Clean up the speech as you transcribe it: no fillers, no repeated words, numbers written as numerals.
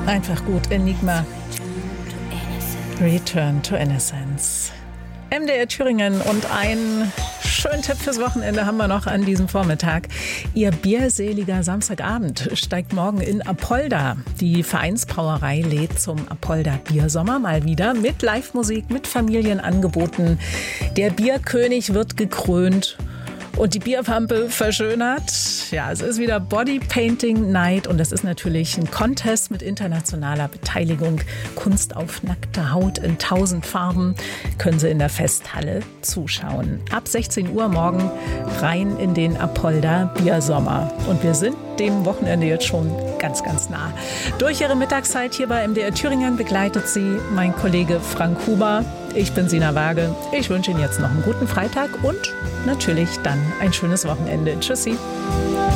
Einfach gut. Enigma. Return to Innocence. MDR Thüringen und ein schönen Tipp fürs Wochenende haben wir noch an diesem Vormittag. Ihr bierseliger Samstagabend steigt morgen in Apolda. Die Vereinsbrauerei lädt zum Apolda Biersommer mal wieder mit Live-Musik, mit Familienangeboten. Der Bierkönig wird gekrönt und die Bierpampe verschönert. Ja, es ist wieder Body Painting Night und das ist natürlich ein Contest mit internationaler Beteiligung. Kunst auf nackter Haut in 1000 Farben können Sie in der Festhalle zuschauen. Ab 16 Uhr morgen rein in den Apolda Biersommer. Und wir sind dem Wochenende jetzt schon ganz, ganz nah. Durch Ihre Mittagszeit hier bei MDR Thüringen begleitet Sie mein Kollege Frank Huber. Ich bin Sina Waage. Ich wünsche Ihnen jetzt noch einen guten Freitag und natürlich dann ein schönes Wochenende. Tschüssi.